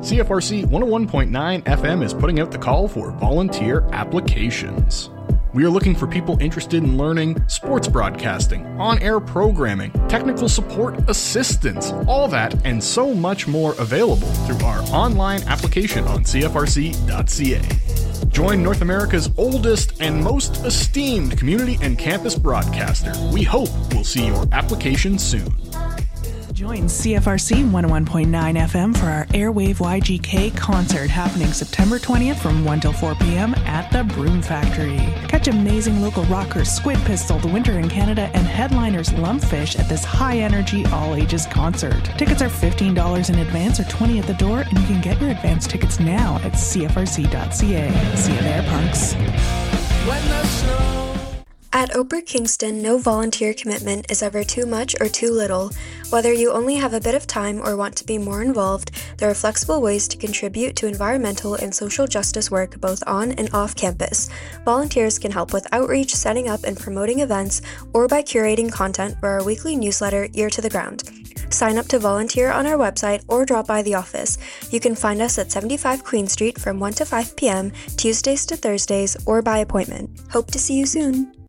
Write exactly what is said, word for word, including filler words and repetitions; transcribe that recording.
C F R C one oh one point nine F M is putting out the call for volunteer applications. We are looking for people interested in learning sports broadcasting, on-air programming, technical support assistance, all that and so much more available through our online application on C F R C dot C A. Join North America's oldest and most esteemed community and campus broadcaster. We hope we'll see your application soon. Join C F R C one oh one point nine F M for our Airwave Y G K concert happening September twentieth from one till four p.m. at the Broom Factory. Catch amazing local rockers Squid Pistol, The Winter in Canada, and headliners Lumpfish at this high-energy, all-ages concert. Tickets are fifteen dollars in advance or twenty dollars at the door, and you can get your advance tickets now at C F R C dot C A. See you there, punks. When the snow At Oprah Kingston, no volunteer commitment is ever too much or too little. Whether you only have a bit of time or want to be more involved, there are flexible ways to contribute to environmental and social justice work both on and off campus. Volunteers can help with outreach, setting up and promoting events, or by curating content for our weekly newsletter, Ear to the Ground. Sign up to volunteer on our website or drop by the office. You can find us at seventy-five Queen Street from one to five p.m., Tuesdays to Thursdays, or by appointment. Hope to see you soon.